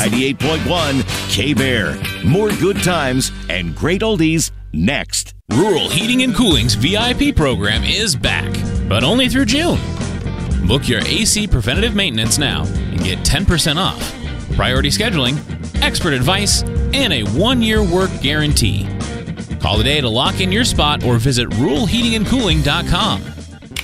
98.1 K-Bear. More good times and great oldies next. Rural Heating and Cooling's VIP program is back, but only through June. Book your AC preventative maintenance now and get 10% off, priority scheduling, expert advice, and a 1-year work guarantee. Call today to lock in your spot or visit ruralheatingandcooling.com.